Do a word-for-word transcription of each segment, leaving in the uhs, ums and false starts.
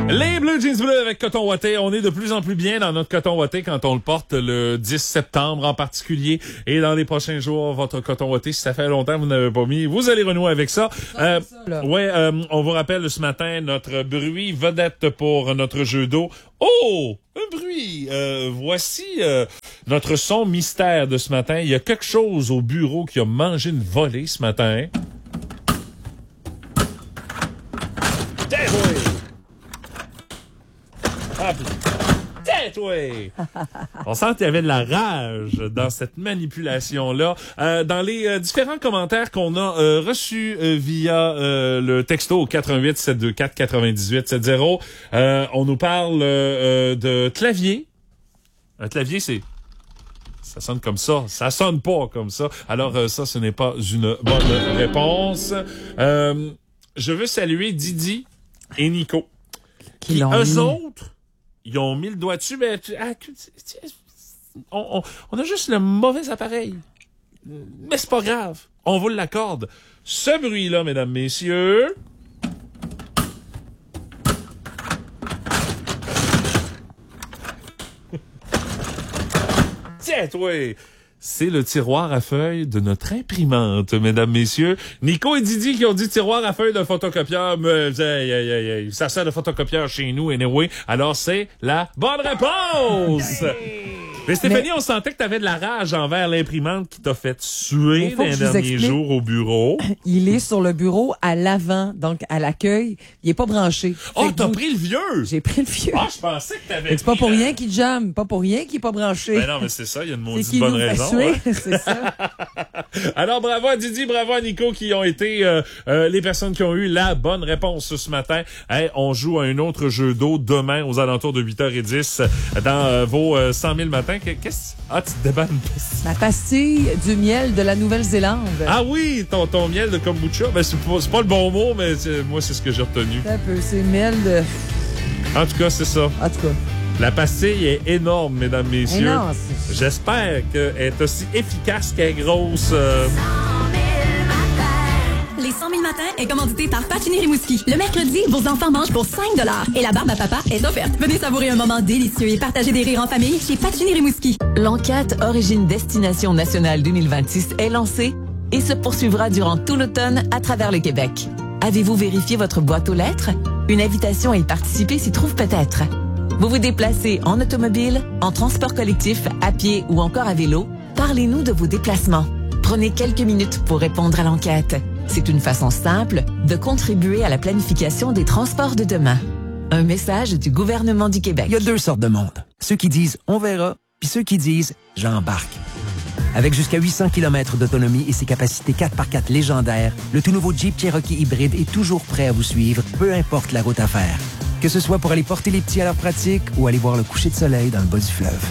Les Blue Jeans Bleus avec coton ouaté. On est de plus en plus bien dans notre coton ouaté quand on le porte le dix septembre en particulier. Et dans les prochains jours, votre coton ouaté, si ça fait longtemps que vous n'avez pas mis, vous allez renouer avec ça. Euh, ça ouais, euh, on vous rappelle ce matin notre bruit vedette pour notre jeu d'eau. Oh! Un bruit! Euh, voici euh, notre son mystère de ce matin. Il y a quelque chose au bureau qui a mangé une volée ce matin. Ouais. On sent qu'il y avait de la rage dans cette manipulation-là. Euh, dans les euh, différents commentaires qu'on a euh, reçus euh, via euh, le texto au quatre un huit sept deux quatre quatre-vingt-dix-huit soixante, euh, on nous parle euh, de clavier. Un clavier, c'est... Ça sonne comme ça. Ça sonne pas comme ça. Alors euh, ça, ce n'est pas une bonne réponse. Euh, je veux saluer Didi et Nico. Qui, qui eux mis. autres... Ils ont mis le doigt dessus, mais ah, on, on, on a juste le mauvais appareil. Mais c'est pas grave. On vous l'accorde. Ce bruit-là, mesdames, messieurs... Tiens, toi! C'est le tiroir à feuilles de notre imprimante, mesdames, messieurs. Nico et Didi qui ont dit tiroir à feuilles de photocopieur, mais hey, hey, hey, hey, ça sert de photocopieur chez nous, anyway. Alors, c'est la bonne réponse! Mais Stéphanie, mais... on sentait que tu avais de la rage envers l'imprimante qui t'a fait suer les derniers jours au bureau. Il est sur le bureau à l'avant, donc à l'accueil. Il est pas branché. Oh, t'as vous... pris le vieux! J'ai pris le vieux. Ah, je pensais que t'avais. C'est pas pour le... rien qu'il jamme, pas pour rien qu'il est pas branché. Ben non, mais c'est ça, il y a une maudite bonne raison. Hein? C'est ça. Alors, bravo à Didi, bravo à Nico qui ont été euh, euh, les personnes qui ont eu la bonne réponse ce matin. Hey, on joue à un autre jeu d'eau demain aux alentours de huit heures dix dans euh, vos euh, cent mille matins. Qu'est-ce? Ah, tu te déballes une pastille. La pastille du miel de la Nouvelle-Zélande. Ah oui, ton, ton miel de kombucha. Ben, c'est pas, c'est pas le bon mot, mais moi, c'est ce que j'ai retenu. Un peu, c'est miel de... En tout cas, c'est ça. En tout cas. La pastille est énorme, mesdames, messieurs. Non, j'espère qu'elle est aussi efficace qu'elle est grosse. Euh... Les cent mille matins est commandité par Patinir Rimouski. Le mercredi, vos enfants mangent pour cinq dollars et la barbe à papa est offerte. Venez savourer un moment délicieux et partager des rires en famille chez Patinir Rimouski. L'enquête Origine Destination Nationale deux mille vingt-six est lancée et se poursuivra durant tout l'automne à travers le Québec. Avez-vous vérifié votre boîte aux lettres? Une invitation à y participer s'y trouve peut-être. Vous vous déplacez en automobile, en transport collectif, à pied ou encore à vélo? Parlez-nous de vos déplacements. Prenez quelques minutes pour répondre à l'enquête. C'est une façon simple de contribuer à la planification des transports de demain. Un message du gouvernement du Québec. Il y a deux sortes de monde. Ceux qui disent « on verra » puis ceux qui disent « j'embarque ». Avec jusqu'à huit cents kilomètres d'autonomie et ses capacités quatre par quatre légendaires, le tout nouveau Jeep Cherokee hybride est toujours prêt à vous suivre, peu importe la route à faire. Que ce soit pour aller porter les petits à leur pratique ou aller voir le coucher de soleil dans le bas du fleuve.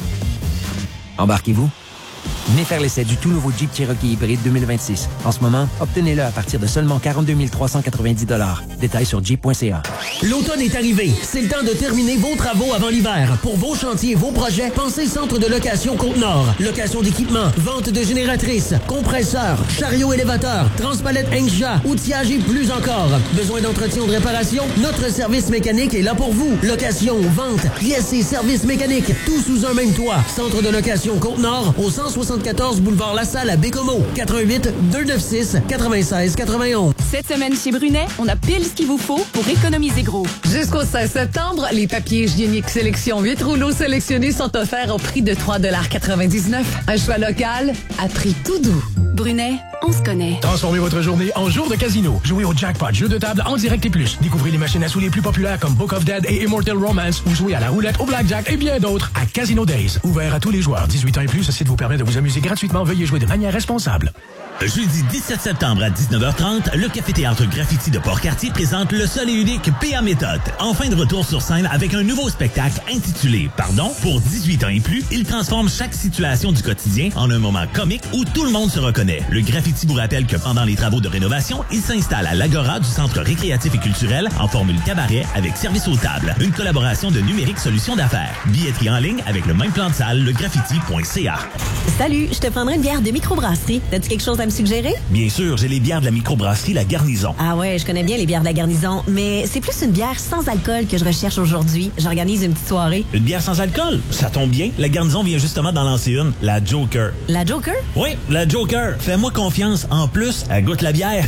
Embarquez-vous. Venez faire l'essai du tout nouveau Jeep Cherokee hybride deux mille vingt-six. En ce moment, obtenez-le à partir de seulement quarante-deux mille trois cent quatre-vingt-dix dollars. Détails sur jeep point c a. L'automne est arrivé. C'est le temps de terminer vos travaux avant l'hiver. Pour vos chantiers, vos projets, pensez Centre de location Côte-Nord. Location d'équipement, vente de génératrices, compresseurs, chariots élévateurs, transpalettes Engsha, outillage et plus encore. Besoin d'entretien ou de réparation? Notre service mécanique est là pour vous. Location, vente, pièces et services mécaniques, tout sous un même toit. Centre de location Côte-Nord au cent soixante-quatorze boulevard Lassalle à Bécomo. quatre un huit deux neuf six quatre-vingt-seize quatre-vingt-onze. Cette semaine chez Brunet, on a pile ce qu'il vous faut pour économiser gros. Jusqu'au seize septembre, les papiers hygiéniques sélection huit rouleaux sélectionnés sont offerts au prix de trois dollars quatre-vingt-dix-neuf. Un choix local à prix tout doux. Brunet, on se connaît. Transformez votre journée en jour de casino. Jouez au jackpot, jeu de table en direct et plus. Découvrez les machines à sous les plus populaires comme Book of Dead et Immortal Romance ou jouez à la roulette, au blackjack et bien d'autres à Casino Days. Ouvert à tous les joueurs. dix-huit ans et plus, ce site vous permet de vous amuser gratuitement. Veuillez jouer de manière responsable. Jeudi dix-sept septembre à dix-neuf heures trente, le Café-Théâtre Graffiti de Port-Cartier présente le seul et unique P A Méthode. Enfin de retour sur scène avec un nouveau spectacle intitulé Pardon. Pour dix-huit ans et plus, il transforme chaque situation du quotidien en un moment comique où tout le monde se reconnaît. Le Graffiti Graffiti vous rappelle que pendant les travaux de rénovation, il s'installe à l'Agora du Centre récréatif et culturel en formule cabaret avec service aux tables. Une collaboration de Numérique Solutions d'affaires. Billetterie en ligne avec le même plan de salle, le graffiti point c a. Salut, je te prendrai une bière de microbrasserie. T'as-tu quelque chose à me suggérer? Bien sûr, j'ai les bières de la microbrasserie La Garnison. Ah ouais, je connais bien les bières de la Garnison, mais c'est plus une bière sans alcool que je recherche aujourd'hui. J'organise une petite soirée. Une bière sans alcool? Ça tombe bien. La Garnison vient justement d'en lancer une, la Joker. La Joker? Oui, la Joker. Fais-moi confiance. En plus, elle goûte la bière.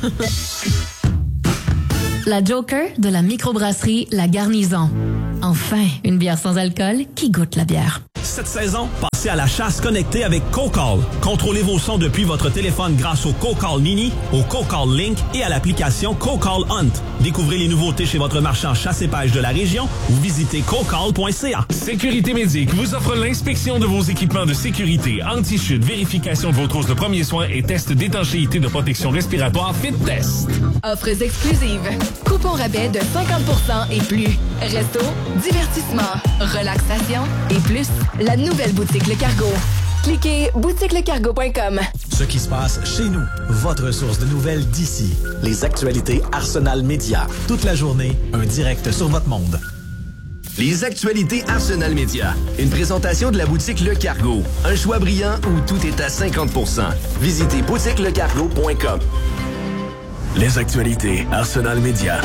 La Joker de la microbrasserie La Garnison. Enfin, une bière sans alcool qui goûte la bière. Cette saison, passez à la chasse connectée avec CoCall. Contrôlez vos sons depuis votre téléphone grâce au CoCall Mini, au CoCall Link et à l'application CoCall Hunt. Découvrez les nouveautés chez votre marchand chasse et pêche de la région ou visitez cocall point c a. Sécurité Médic vous offre l'inspection de vos équipements de sécurité, anti-chute, vérification de vos trousses de premiers soins et tests d'étanchéité de protection respiratoire Fit Test. Offres exclusives. Coupon rabais de cinquante pour cent et plus. Resto, divertissement, relaxation et plus. La nouvelle boutique Le Cargo. Cliquez boutique le cargo point com. Ce qui se passe chez nous, votre source de nouvelles d'ici. Les actualités Arsenal Média. Toute la journée, un direct sur votre monde. Les actualités Arsenal Média. Une présentation de la boutique Le Cargo. Un choix brillant où tout est à cinquante pour cent. Visitez boutique le cargo point com. Les actualités Arsenal Média.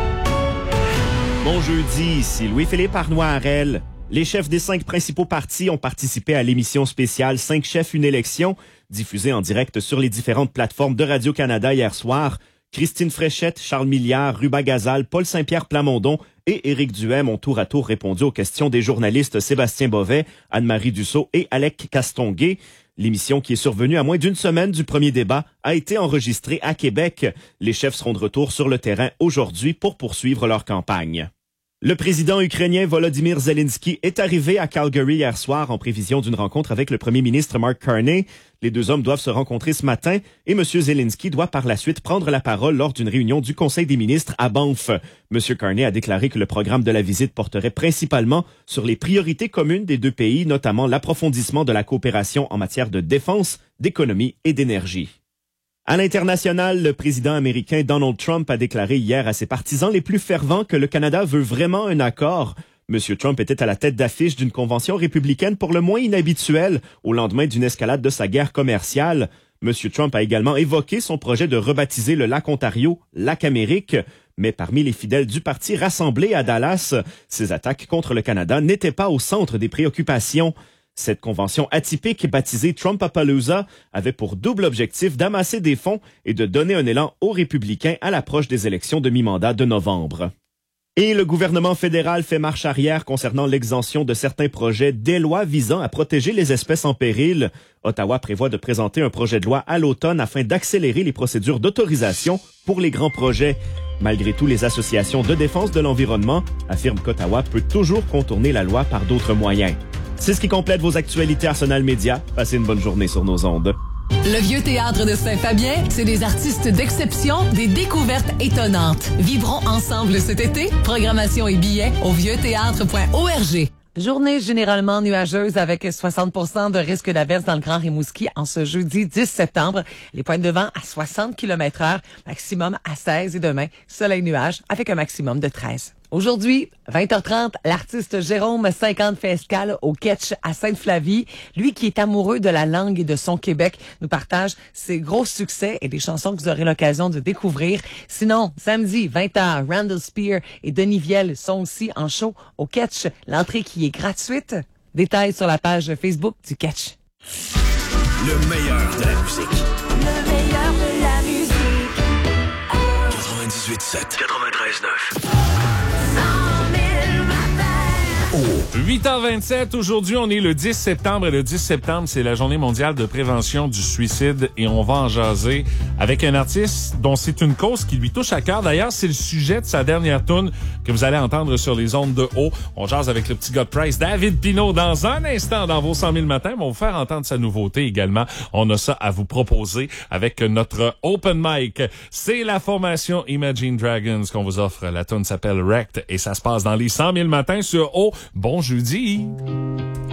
Bon jeudi, ici Louis-Philippe Arnois-Harel. Les chefs des cinq principaux partis ont participé à l'émission spéciale Cinq chefs, une élection, diffusée en direct sur les différentes plateformes de Radio-Canada hier soir. Christine Fréchette, Charles Milliard, Ruba Gazal, Paul Saint-Pierre Plamondon et Éric Duhem ont tour à tour répondu aux questions des journalistes Sébastien Bovet, Anne-Marie Dussault et Alec Castonguay. L'émission, qui est survenue à moins d'une semaine du premier débat, a été enregistrée à Québec. Les chefs seront de retour sur le terrain aujourd'hui pour poursuivre leur campagne. Le président ukrainien Volodymyr Zelensky est arrivé à Calgary hier soir en prévision d'une rencontre avec le premier ministre Mark Carney. Les deux hommes doivent se rencontrer ce matin et M. Zelensky doit par la suite prendre la parole lors d'une réunion du Conseil des ministres à Banff. M. Carney a déclaré que le programme de la visite porterait principalement sur les priorités communes des deux pays, notamment l'approfondissement de la coopération en matière de défense, d'économie et d'énergie. À l'international, le président américain Donald Trump a déclaré hier à ses partisans les plus fervents que le Canada veut vraiment un accord. M. Trump était à la tête d'affiche d'une convention républicaine pour le moins inhabituelle au lendemain d'une escalade de sa guerre commerciale. M. Trump a également évoqué son projet de rebaptiser le lac Ontario Lac Amérique. Mais parmi les fidèles du parti rassemblés à Dallas, ces attaques contre le Canada n'étaient pas au centre des préoccupations. Cette convention atypique, baptisée Trumpapalooza, avait pour double objectif d'amasser des fonds et de donner un élan aux républicains à l'approche des élections de mi-mandat de novembre. Et le gouvernement fédéral fait marche arrière concernant l'exemption de certains projets des lois visant à protéger les espèces en péril. Ottawa prévoit de présenter un projet de loi à l'automne afin d'accélérer les procédures d'autorisation pour les grands projets. Malgré tout, les associations de défense de l'environnement affirment qu'Ottawa peut toujours contourner la loi par d'autres moyens. C'est ce qui complète vos actualités Arsenal Média. Passez une bonne journée sur nos ondes. Le Vieux Théâtre de Saint-Fabien, c'est des artistes d'exception, des découvertes étonnantes. Vivrons ensemble cet été. Programmation et billets au vieux théâtre point org. Journée généralement nuageuse avec soixante pour cent de risque d'averse dans le Grand Rimouski en ce jeudi dix septembre. Les pointes de vent à soixante kilomètres heure, maximum à seize et demain, soleil nuage avec un maximum de treize. Aujourd'hui, vingt heures trente, l'artiste Jérôme cinquante fait escale au Ketch à Sainte-Flavie. Lui qui est amoureux de la langue et de son Québec nous partage ses gros succès et des chansons que vous aurez l'occasion de découvrir. Sinon, samedi, vingt heures, Randall Spear et Denis Viel sont aussi en show au Ketch. L'entrée qui est gratuite. Détails sur la page Facebook du Ketch. Le meilleur de la musique. Le meilleur de la musique. quatre-vingt-dix-huit sept. quatre-vingt-treize neuf. huit heures vingt-sept, aujourd'hui, on est le dix septembre et le dix septembre, c'est la journée mondiale de prévention du suicide et on va en jaser avec un artiste dont c'est une cause qui lui touche à cœur. D'ailleurs, c'est le sujet de sa dernière tune que vous allez entendre sur les ondes de haut. On jase avec le petit gars de Price, David Pinault, dans un instant dans vos cent mille matins. On va vous faire entendre sa nouveauté également. On a ça à vous proposer avec notre open mic. C'est la formation Imagine Dragons qu'on vous offre. La tune s'appelle Wrecked et ça se passe dans les cent mille matins sur haut. Bon jeudi!